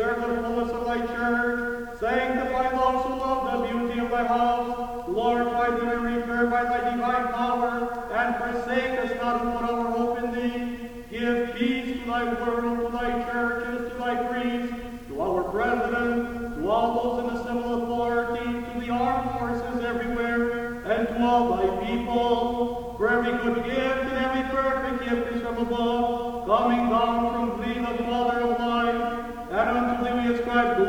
preserve the fullness of thy church. Sanctify those who love the beauty of thy house. Glorify thee and repair by thy divine power, and forsake us not who put our hope in thee. Give peace to thy world, to thy churches, to thy priests, to our president, to all those in the civil authority, to the armed forces everywhere, and to all thy people. For every good gift and every perfect gift is from above, coming down